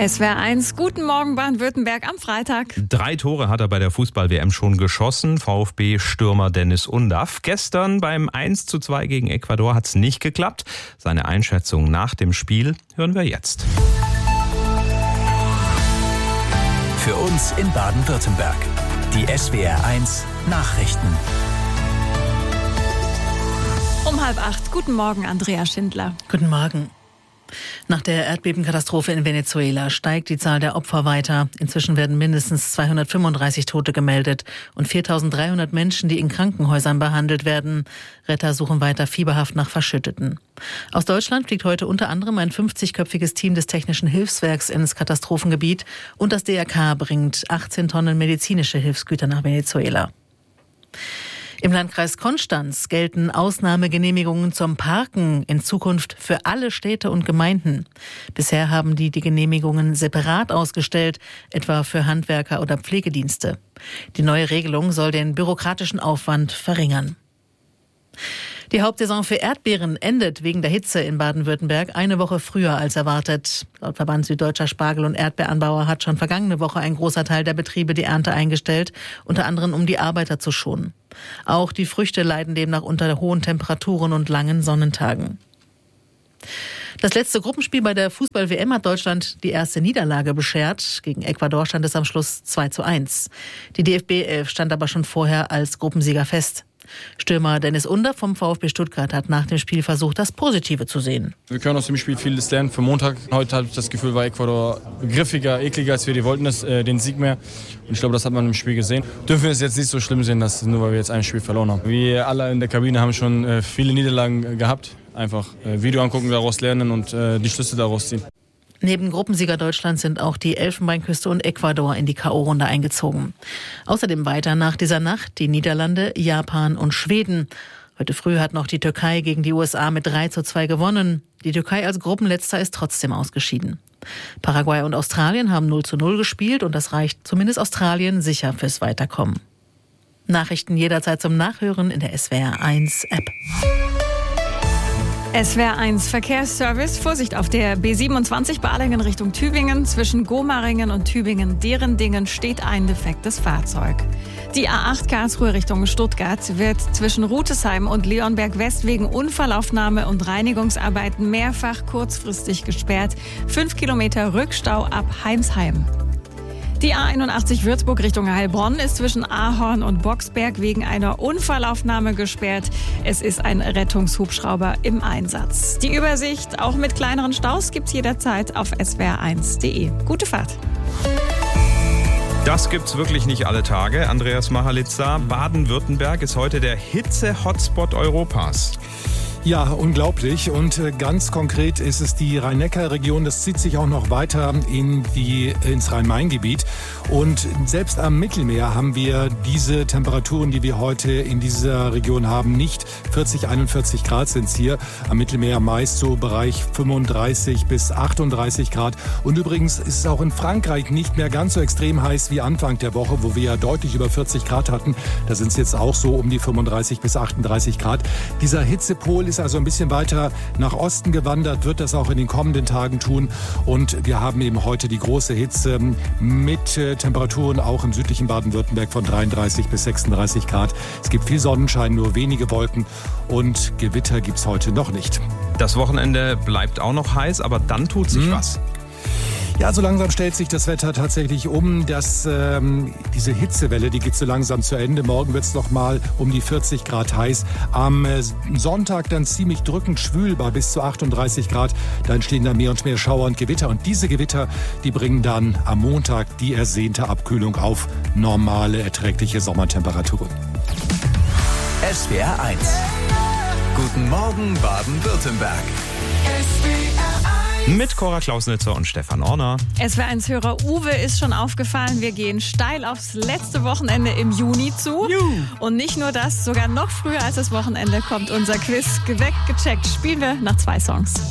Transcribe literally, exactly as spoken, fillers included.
S W R eins, guten Morgen Baden-Württemberg am Freitag. Drei Tore hat er bei der Fußball-W M schon geschossen, VfB-Stürmer Dennis Undaff. Gestern beim eins zu zwei gegen Ecuador hat es nicht geklappt. Seine Einschätzung nach dem Spiel hören wir jetzt. Für uns in Baden-Württemberg. Die S W R eins Nachrichten. Um halb acht. Guten Morgen, Andrea Schindler. Guten Morgen. Nach der Erdbebenkatastrophe in Venezuela steigt die Zahl der Opfer weiter. Inzwischen werden mindestens zweihundertfünfunddreißig Tote gemeldet und viertausenddreihundert Menschen, die in Krankenhäusern behandelt werden. Retter suchen weiter fieberhaft nach Verschütteten. Aus Deutschland fliegt heute unter anderem ein fünfzigköpfiges Team des Technischen Hilfswerks ins Katastrophengebiet und das D R K bringt achtzehn Tonnen medizinische Hilfsgüter nach Venezuela. Im Landkreis Konstanz gelten Ausnahmegenehmigungen zum Parken in Zukunft für alle Städte und Gemeinden. Bisher haben die die Genehmigungen separat ausgestellt, etwa für Handwerker oder Pflegedienste. Die neue Regelung soll den bürokratischen Aufwand verringern. Die Hauptsaison für Erdbeeren endet wegen der Hitze in Baden-Württemberg eine Woche früher als erwartet. Laut Verband Süddeutscher Spargel- und Erdbeeranbauer hat schon vergangene Woche ein großer Teil der Betriebe die Ernte eingestellt, unter anderem um die Arbeiter zu schonen. Auch die Früchte leiden demnach unter hohen Temperaturen und langen Sonnentagen. Das letzte Gruppenspiel bei der Fußball-W M hat Deutschland die erste Niederlage beschert. Gegen Ecuador stand es am Schluss zwei zu eins. Die D F B elf stand aber schon vorher als Gruppensieger fest. Stürmer Dennis Undaff vom VfB Stuttgart hat nach dem Spiel versucht, das Positive zu sehen. Wir können aus dem Spiel vieles lernen für Montag. Heute habe ich das Gefühl, war Ecuador griffiger, ekliger als wir. Die wollten das, äh, den Sieg mehr. Und ich glaube, das hat man im Spiel gesehen. Dürfen wir es jetzt nicht so schlimm sehen, dass nur weil wir jetzt ein Spiel verloren haben. Wir alle in der Kabine haben schon äh, viele Niederlagen gehabt. Einfach äh, Video angucken, daraus lernen und äh, die Schlüsse daraus ziehen. Neben Gruppensieger Deutschland sind auch die Elfenbeinküste und Ecuador in die K O-Runde eingezogen. Außerdem weiter nach dieser Nacht die Niederlande, Japan und Schweden. Heute früh hat noch die Türkei gegen die U S A mit drei zu zwei gewonnen. Die Türkei als Gruppenletzter ist trotzdem ausgeschieden. Paraguay und Australien haben null zu null gespielt und das reicht zumindest Australien sicher fürs Weiterkommen. Nachrichten jederzeit zum Nachhören in der S W R eins App. S W R eins Verkehrsservice. Vorsicht auf der B siebenundzwanzig Balingen Richtung Tübingen. Zwischen Gomaringen und Tübingen Derendingen steht ein defektes Fahrzeug. Die A acht Karlsruhe Richtung Stuttgart wird zwischen Rutesheim und Leonberg West wegen Unfallaufnahme und Reinigungsarbeiten mehrfach kurzfristig gesperrt. Fünf Kilometer Rückstau ab Heimsheim. Die A einundachtzig Würzburg Richtung Heilbronn ist zwischen Ahorn und Boxberg wegen einer Unfallaufnahme gesperrt. Es ist ein Rettungshubschrauber im Einsatz. Die Übersicht auch mit kleineren Staus gibt's jederzeit auf s w r eins punkt d e. Gute Fahrt. Das gibt's wirklich nicht alle Tage. Andreas Mahalitza, Baden-Württemberg ist heute der Hitze-Hotspot Europas. Ja, unglaublich. Und ganz konkret ist es die Rhein-Neckar-Region. Das zieht sich auch noch weiter in die, ins Rhein-Main-Gebiet. Und selbst am Mittelmeer haben wir diese Temperaturen, die wir heute in dieser Region haben, nicht. vierzig, einundvierzig Grad sind es hier. Am Mittelmeer meist so Bereich fünfunddreißig bis achtunddreißig Grad. Und übrigens ist es auch in Frankreich nicht mehr ganz so extrem heiß wie Anfang der Woche, wo wir ja deutlich über vierzig Grad hatten. Da sind es jetzt auch so um die fünfunddreißig bis achtunddreißig Grad. Dieser Hitzepol ist also ein bisschen weiter nach Osten gewandert, wird das auch in den kommenden Tagen tun. Und wir haben eben heute die große Hitze mit äh, Temperaturen auch im südlichen Baden-Württemberg von dreiunddreißig bis sechsunddreißig Grad. Es gibt viel Sonnenschein, nur wenige Wolken und Gewitter gibt es heute noch nicht. Das Wochenende bleibt auch noch heiß, aber dann tut sich hm. was. Ja, so langsam stellt sich das Wetter tatsächlich um. Das, ähm, diese Hitzewelle, die geht so langsam zu Ende. Morgen wird es noch mal um die vierzig Grad heiß. Am äh, Sonntag dann ziemlich drückend schwül bei bis zu achtunddreißig Grad. Da entstehen dann mehr und mehr Schauer und Gewitter. Und diese Gewitter, die bringen dann am Montag die ersehnte Abkühlung auf normale, erträgliche Sommertemperaturen. S W R eins. Guten Morgen Baden-Württemberg. Mit Cora Klausnitzer und Stefan Orner. S W R eins-Hörer Uwe ist schon aufgefallen, wir gehen steil aufs letzte Wochenende im Juni zu. Juhu. Und nicht nur das, sogar noch früher als das Wochenende kommt unser Quiz. Geweckt, gecheckt, spielen wir nach zwei Songs.